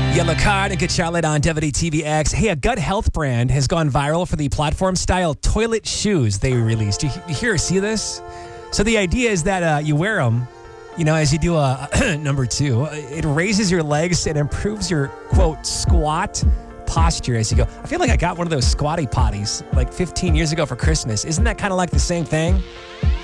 Yellow Card and Good Charlotte on WTVX. Hey, a gut health brand has gone viral for the platform-style toilet shoes they released. You hear or see this? So the idea is that you wear them, as you do a number two. It raises your legs and improves your, quote, squat posture as you go. I feel like I got one of those squatty potties like 15 years ago for Christmas. Isn't that kind of like the same thing?